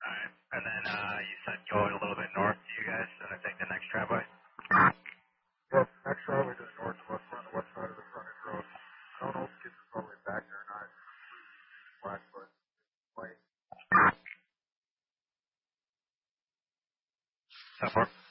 Alright. And then you said go a little bit north to you guys and then take the next driveway? Yep, next driveway just north of us. We're on the west side of the frontage road. I don't know if it gets us all the way back there or not. Black, but white. So far?